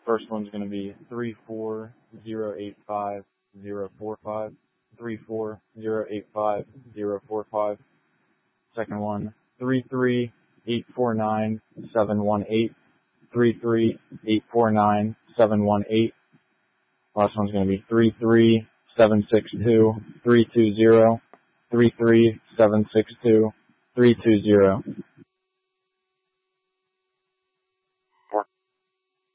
First one's going to be 34085-045. 34085-045. Second one, 33849-718. 33849-718. Last one's going to be 33762-320. 33762-320.